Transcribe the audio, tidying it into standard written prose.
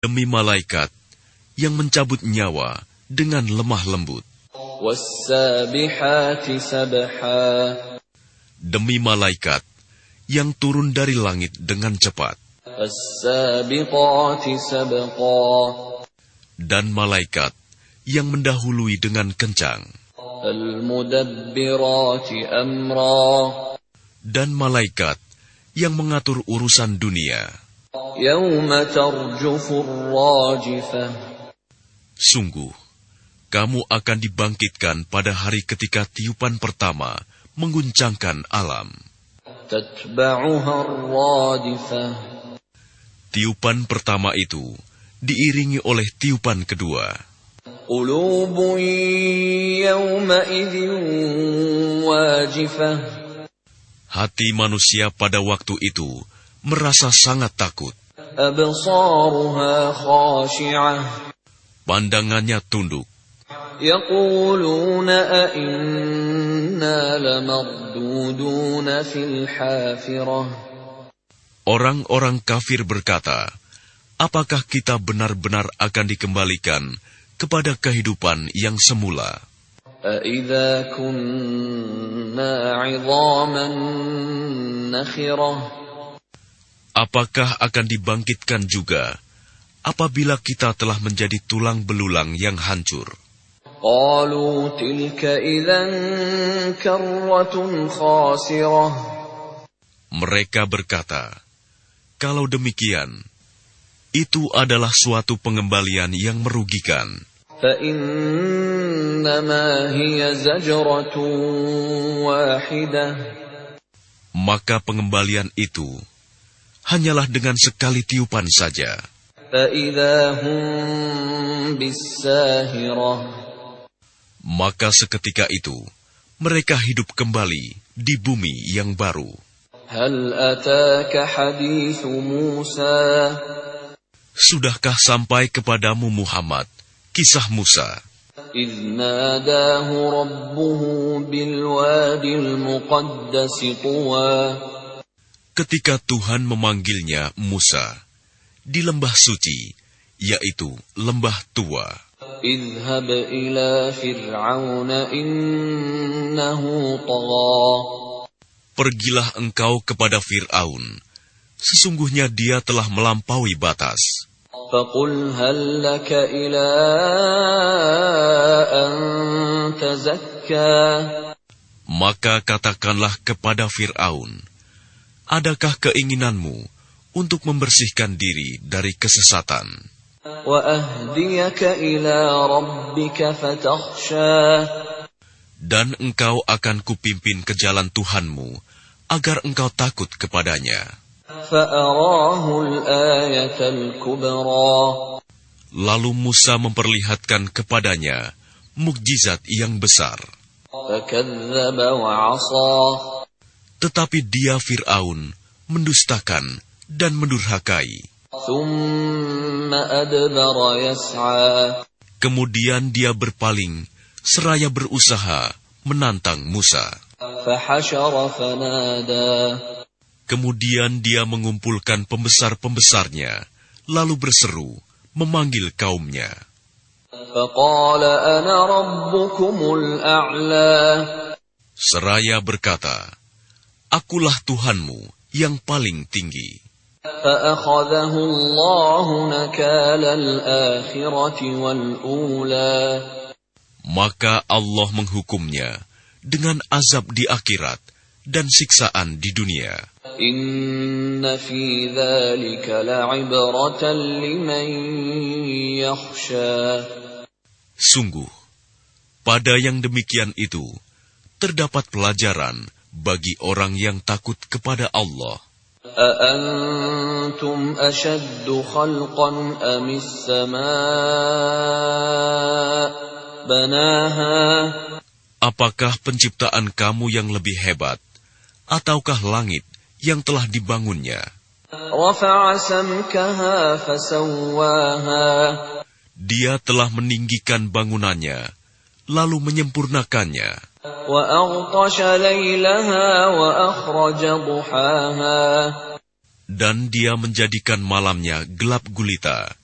Demi malaikat yang mencabut nyawa dengan lemah lembut. Demi malaikat yang turun dari langit dengan cepat. Dan malaikat yang mendahului dengan kencang. Dan malaikat yang mengatur urusan dunia. Sungguh, kamu akan dibangkitkan pada hari ketika tiupan pertama mengguncangkan alam. Tiupan pertama itu diiringi oleh tiupan kedua. Hati manusia pada waktu itu merasa sangat takut. Pandangannya tunduk. Orang-orang kafir berkata, apakah kita benar-benar akan dikembalikan kepada kehidupan yang semula? Apakah akan dibangkitkan juga apabila kita telah menjadi tulang belulang yang hancur? Mereka berkata, kalau demikian, itu adalah suatu pengembalian yang merugikan. Maka pengembalian itu hanyalah dengan sekali tiupan saja. Maka seketika itu mereka hidup kembali di bumi yang baru. Sudahkah sampai kepadamu Muhammad kisah Musa? Ketika Tuhan memanggilnya Musa di lembah suci, yaitu lembah Tua. Pergilah engkau kepada Fir'aun, sesungguhnya dia telah melampaui batas. Maka katakanlah kepada Fir'aun, adakah keinginanmu untuk membersihkan diri dari kesesatan? Dan engkau akan kupimpin ke jalan Tuhanmu, agar engkau takut kepadanya. Lalu Musa memperlihatkan kepadanya mukjizat yang besar. Tetapi dia Fir'aun mendustakan dan mendurhakai. Kemudian dia berpaling seraya berusaha menantang Musa. Kemudian dia mengumpulkan pembesar-pembesarnya, lalu berseru, memanggil kaumnya. Seraya berkata, akulah Tuhanmu yang paling tinggi. Maka Allah menghukumnya dengan azab di akhirat dan siksaan di dunia. Sungguh, pada yang demikian itu terdapat pelajaran bagi orang yang takut kepada Allah. أأنتم أشد خلقا أم السماء بناها. Apakah penciptaan kamu yang lebih hebat, ataukah langit yang telah dibangunnya? رفع سمكها فسواها. Dia telah meninggikan bangunannya, lalu menyempurnakannya. وأغطش ليلها وأخرج ضحاها. Dan dia menjadikan malamnya gelap gulita,